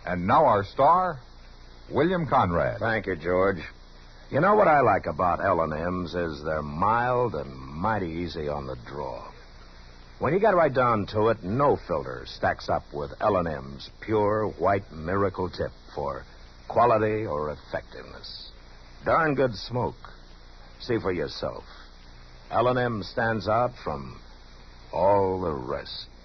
And now our star, William Conrad. Thank you, George. You know what I like about L&M's is they're mild and mighty easy on the draw. When you get right down to it, no filter stacks up with L&M's pure white miracle tip for quality or effectiveness. Darn good smoke. See for yourself. L&M stands out from all the rest.